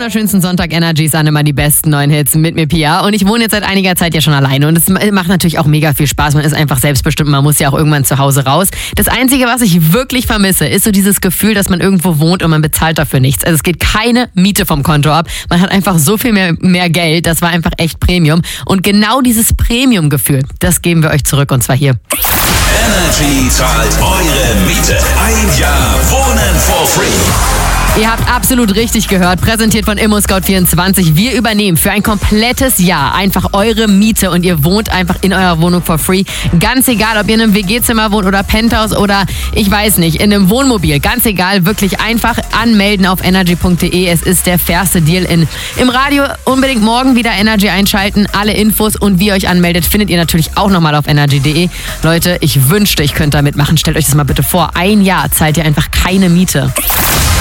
wunderschönsten Sonntag Energies an, immer die besten neuen Hits mit mir, Pia. Und ich wohne jetzt seit einiger Zeit ja schon alleine und es macht natürlich auch mega viel Spaß. Man ist einfach selbstbestimmt, man muss ja auch irgendwann zu Hause raus. Das Einzige, was ich wirklich vermisse, ist so dieses Gefühl, dass man irgendwo wohnt und man bezahlt dafür nichts. Also es geht keine Miete vom Konto ab. Man hat einfach so viel mehr Geld. Das war einfach echt Premium. Und genau dieses Premium-Gefühl, das geben wir euch zurück und zwar hier. Energy zahlt eure Miete. Ein Jahr Wohnen for free. Ihr habt absolut richtig gehört, präsentiert von ImmoScout24. Wir übernehmen für ein komplettes Jahr einfach eure Miete und ihr wohnt einfach in eurer Wohnung for free. Ganz egal, ob ihr in einem WG-Zimmer wohnt oder Penthouse oder ich weiß nicht, in einem Wohnmobil. Ganz egal, wirklich einfach anmelden auf energy.de. Es ist der fairste Deal im Radio. Unbedingt morgen wieder Energy einschalten. Alle Infos und wie ihr euch anmeldet, findet ihr natürlich auch nochmal auf energy.de. Leute, ich wünschte, ich könnte da mitmachen. Stellt euch das mal bitte vor. Ein Jahr zahlt ihr einfach keine Miete.